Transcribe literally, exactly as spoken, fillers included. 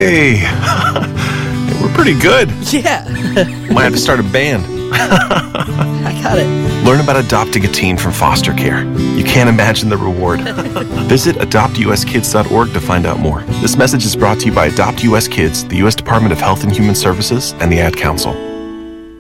Hey, we're pretty good. Yeah. Might have to start a band. I got it. Learn about adopting a teen from foster care. You can't imagine the reward. Visit adopt u s kids dot org to find out more. This message is brought to you by Adopt U S Kids, the U S Department of Health and Human Services, and the Ad Council.